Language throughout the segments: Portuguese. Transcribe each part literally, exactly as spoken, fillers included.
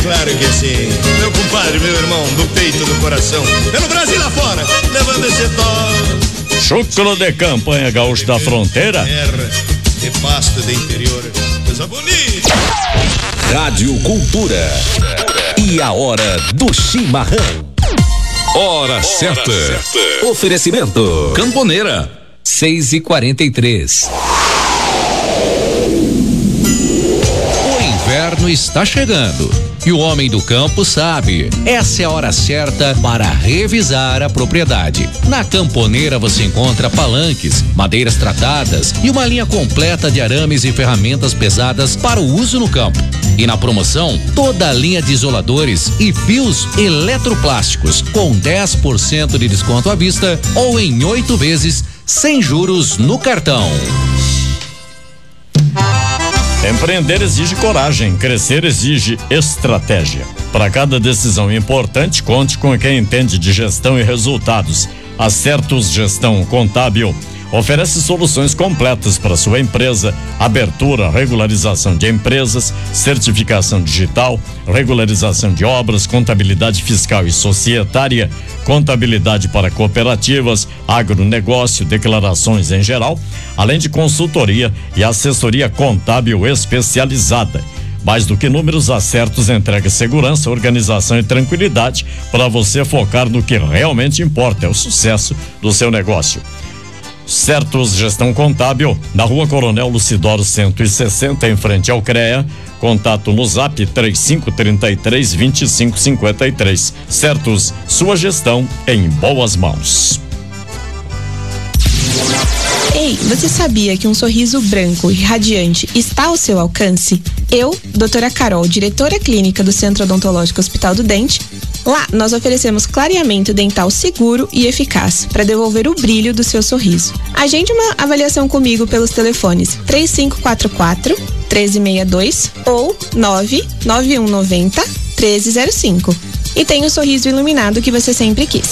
claro que sim. Meu compadre, meu irmão, do peito do coração. Pelo Brasil lá fora, levando esse toque. Chucro de campanha gaúcho da fronteira. Terra de pasto de interior. Coisa bonita. Rádio Cultura. E a hora do chimarrão. Hora, hora certa. certa. Oferecimento Camponeira. seis e quarenta e três. O inverno está chegando e o homem do campo sabe. Essa é a hora certa para revisar a propriedade. Na Camponeira você encontra palanques, madeiras tratadas e uma linha completa de arames e ferramentas pesadas para o uso no campo. E na promoção, toda a linha de isoladores e fios eletroplásticos com dez por cento de desconto à vista ou em oito vezes sem juros no cartão. Empreender exige coragem, crescer exige estratégia. Para cada decisão importante, conte com quem entende de gestão e resultados. A Certos Gestão Contábil oferece soluções completas para sua empresa: abertura, regularização de empresas, certificação digital, regularização de obras, contabilidade fiscal e societária, contabilidade para cooperativas, agronegócio, declarações em geral, além de consultoria e assessoria contábil especializada. Mais do que números, a Certos entrega segurança, organização e tranquilidade para você focar no que realmente importa, é o sucesso do seu negócio. Certos Gestão Contábil, na Rua Coronel Lucidoro cento e sessenta, em frente ao CREA. Contato no Zap três cinco três três, dois cinco cinco três. Certos, sua gestão em boas mãos. Ei, você sabia que um sorriso branco e radiante está ao seu alcance? Eu, doutora Carol, diretora clínica do Centro Odontológico Hospital do Dente. Lá, nós oferecemos clareamento dental seguro e eficaz para devolver o brilho do seu sorriso. Agende uma avaliação comigo pelos telefones três cinco quatro quatro, um três seis dois ou nove nove um nove zero, um três zero cinco. E tenha o sorriso iluminado que você sempre quis.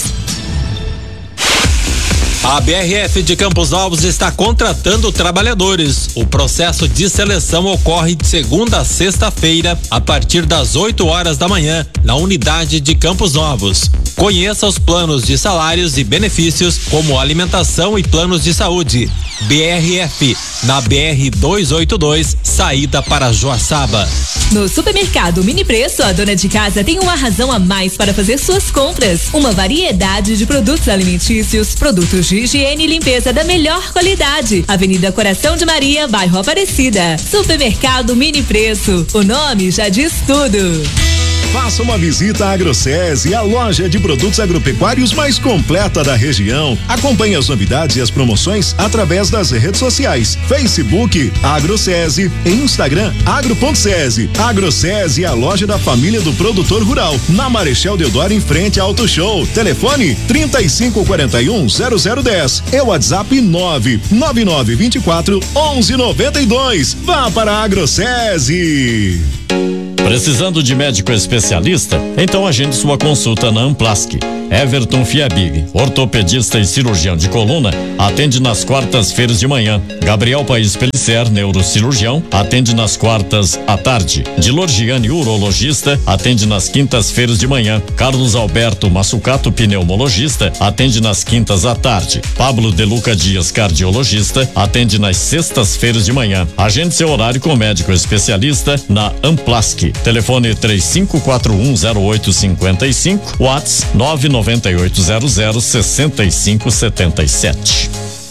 A B R F de Campos Novos está contratando trabalhadores. O processo de seleção ocorre de segunda a sexta-feira, a partir das oito horas da manhã, na unidade de Campos Novos. Conheça os planos de salários e benefícios, como alimentação e planos de saúde. B R F, na B R duzentos e oitenta e dois, saída para Joaçaba. No Supermercado Mini Preço, a dona de casa tem uma razão a mais para fazer suas compras. Uma variedade de produtos alimentícios, produtos de higiene e limpeza da melhor qualidade. Avenida Coração de Maria, bairro Aparecida. Supermercado Mini Preço. O nome já diz tudo. Faça uma visita à AgroSese, a loja de produtos agropecuários mais completa da região. Acompanhe as novidades e as promoções através das redes sociais: Facebook AgroSese e Instagram agro.sese. AgroSese é a loja da família do produtor rural, na Marechal Deodoro, em frente ao Auto Show. Telefone trinta e cinco quarenta e um, zero zero dez. É o WhatsApp nove nove nove vinte e quatro, onze noventa e dois. Vá para a AgroSese. Precisando de médico especialista? Então agende sua consulta na Amplask. Everton Fiabig, ortopedista e cirurgião de coluna, atende nas quartas-feiras de manhã. Gabriel Paes Pellicer, neurocirurgião, atende nas quartas à tarde. Dilor Gianni, urologista, atende nas quintas-feiras de manhã. Carlos Alberto Massucato, pneumologista, atende nas quintas à tarde. Pablo De Luca Dias, cardiologista, atende nas sextas-feiras de manhã. Agende seu horário com médico especialista na Amplask. Telefone três cinco quatro um, zero oito cinco cinco, WhatsApp nove nove oito zero zero, seis cinco sete sete.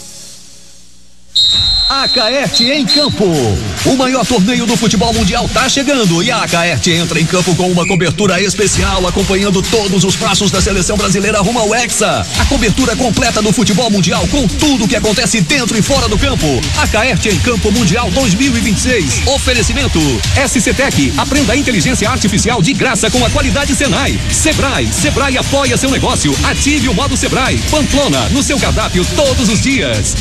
Acaerte em Campo. O maior torneio do futebol mundial tá chegando e a Acaerte entra em campo com uma cobertura especial, acompanhando todos os passos da seleção brasileira rumo ao Hexa. A cobertura completa do futebol mundial com tudo o que acontece dentro e fora do campo. Acaerte em Campo Mundial dois mil e vinte e seis. Oferecimento S C Tec. Aprenda a inteligência artificial de graça com a qualidade Senai. Sebrae. Sebrae apoia seu negócio. Ative o modo Sebrae. Pamplona, no seu cardápio todos os dias.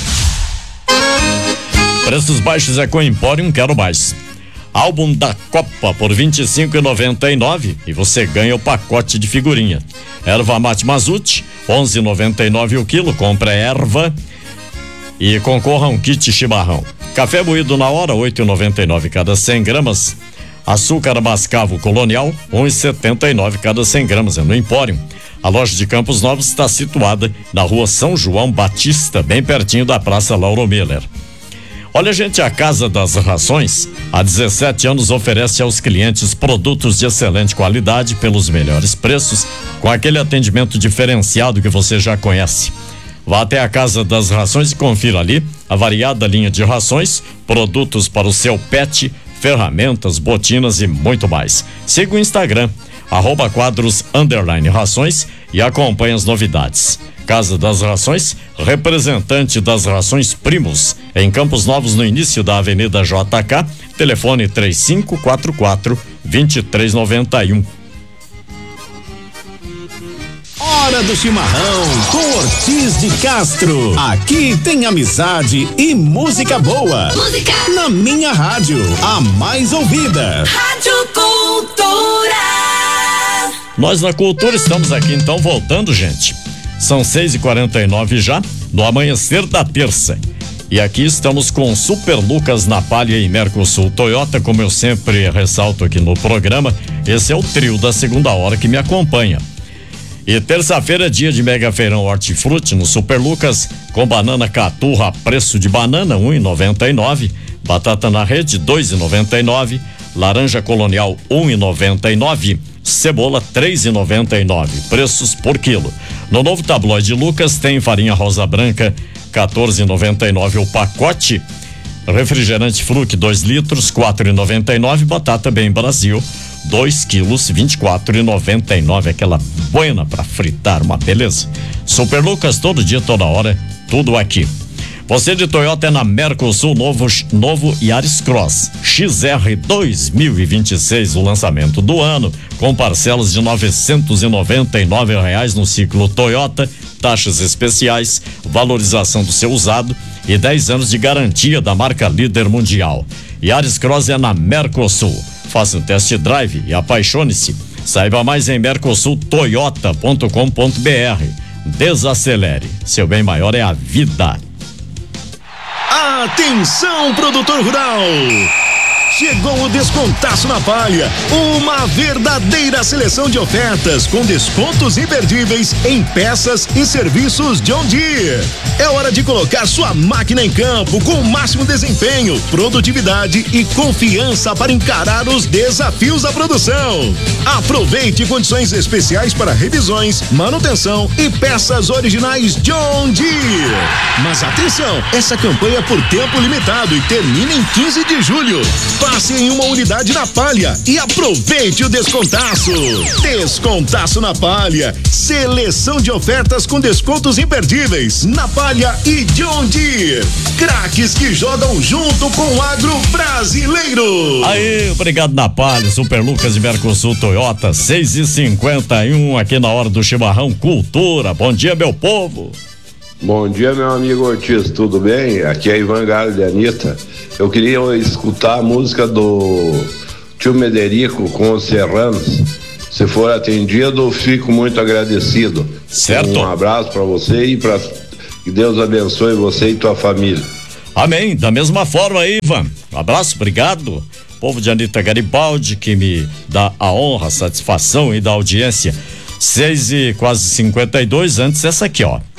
Preços baixos é com Emporium Quero Mais. Álbum da Copa por vinte e cinco reais e noventa e nove centavos e você ganha o pacote de figurinha. Erva mate Mazute, onze reais e noventa e nove centavos o quilo. Compra erva e concorra a um kit chimarrão. Café moído na hora, oito reais e noventa e nove centavos cada cem gramas. Açúcar mascavo colonial, um real e setenta e nove cada cem gramas, é no Empório. A loja de Campos Novos está situada na rua São João Batista, bem pertinho da Praça Lauro Miller. Olha, gente, a Casa das Rações, há dezessete anos oferece aos clientes produtos de excelente qualidade pelos melhores preços, com aquele atendimento diferenciado que você já conhece. Vá até a Casa das Rações e confira ali a variada linha de rações, produtos para o seu pet, ferramentas, botinas e muito mais. Siga o Instagram, arroba quadros underline rações e acompanhe as novidades. Casa das Rações, representante das Rações Primos, em Campos Novos, no início da Avenida J K, telefone três cinco quatro quatro, dois três nove um. Hora do chimarrão com Ortiz de Castro. Aqui tem amizade e música boa. Música na minha rádio, a mais ouvida. Rádio Cultura. Nós na Cultura estamos aqui então voltando, gente. São seis e quarenta e nove já, no amanhecer da terça. E aqui estamos com Super Lucas na Palha e Mercosul Toyota, como eu sempre ressalto aqui no programa. Esse é o trio da segunda hora que me acompanha. E terça-feira é dia de mega feirão hortifruti no Super Lucas, com banana caturra, preço de banana um real e noventa e nove, batata na rede dois reais e noventa e nove, laranja colonial um real e noventa e nove, cebola três reais e noventa e nove, preços por quilo. No novo tabloide Lucas tem farinha rosa branca quatorze reais e noventa e nove o pacote, refrigerante Fruc dois litros quatro reais e noventa e nove, batata Bem Brasil dois quilos vinte e quatro reais e noventa e nove, aquela buena para fritar, uma beleza. Super Lucas, todo dia, toda hora, tudo aqui. Você de Toyota é na Mercosul, novo, novo Yaris Cross X R dois mil e vinte e seis, o lançamento do ano, com parcelas de novecentos e noventa e nove reais no ciclo Toyota, taxas especiais, valorização do seu usado e dez anos de garantia da marca líder mundial. Yaris Cross é na Mercosul. Faça um test drive e apaixone-se. Saiba mais em mercosul toyota ponto com ponto b r. Desacelere. Seu bem maior é a vida. Atenção, produtor rural! Chegou o Descontaço na Palha, uma verdadeira seleção de ofertas com descontos imperdíveis em peças e serviços John Deere. É hora de colocar sua máquina em campo com o máximo desempenho, produtividade e confiança para encarar os desafios da produção. Aproveite condições especiais para revisões, manutenção e peças originais John Deere. Mas atenção, essa campanha é por tempo limitado e termina em quinze de julho. Passe em uma unidade na Palha e aproveite o descontaço. Descontaço na Palha. Seleção de ofertas com descontos imperdíveis na Palha e John Deere. Craques que jogam junto com o agro brasileiro. Aí, obrigado na Palha, Super Lucas e Mercosul Toyota, seis e cinquenta e um aqui na hora do chimarrão Cultura. Bom dia, meu povo. Bom dia, meu amigo Ortiz, tudo bem? Aqui é Ivan Galo de Anitta. Eu queria escutar a música do Tio Mederico com os Serranos. Se for atendido, fico muito agradecido. Certo. Um abraço para você e para que Deus abençoe você e tua família. Amém. Da mesma forma aí, Ivan. Um abraço, obrigado. Povo de Anitta Garibaldi, que me dá a honra, a satisfação e da audiência. seis e quase cinquenta e dois, antes essa aqui, ó.